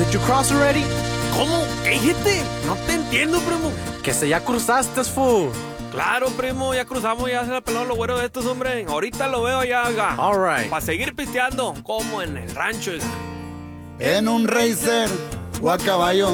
Did you cross already? ¿Cómo? ¿Qué dijiste? No te entiendo, primo. Que se ya cruzaste, fool. Claro, primo, ya cruzamos, ya se la peló los güeros de estos, hombre. Ahorita lo veo ya, oiga. All right. Para seguir pisteando, como en el rancho, oiga. En un racer o a caballo